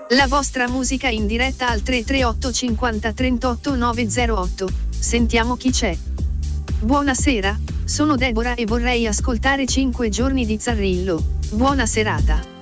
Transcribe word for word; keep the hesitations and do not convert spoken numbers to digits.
La vostra musica in diretta al tre tre otto cinquanta trentotto nove zero otto. Sentiamo chi c'è. Buonasera, sono Deborah e vorrei ascoltare cinque giorni di Zarrillo. Buona serata.